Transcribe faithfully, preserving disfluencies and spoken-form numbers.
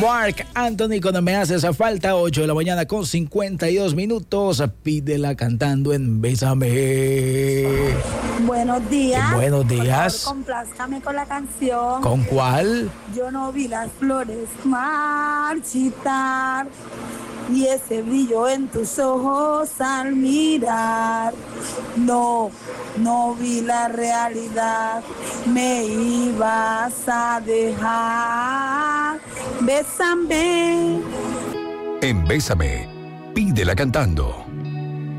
Marc Anthony, cuando me haces falta, ocho de la mañana con cincuenta y dos minutos. Pídela cantando en Bésame. Buenos días. Buenos días. Por favor, complázcame con la canción. ¿Con cuál? Yo no vi las flores marchitar y ese brillo en tus ojos al mirar. No, no vi la realidad. Me ibas a dejar. Bésame. En Bésame, pídela cantando.